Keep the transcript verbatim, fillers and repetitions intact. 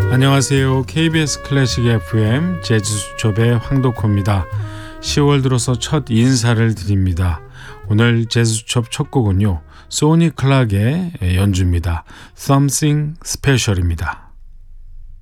안녕하세요. 케이비에스 클래식 에프엠 재즈수첩의 황덕호입니다. 시월 들어서 첫 인사를 드립니다. 오늘 재즈수첩 첫 곡은요, 소니 클락의 연주입니다. Something Special입니다.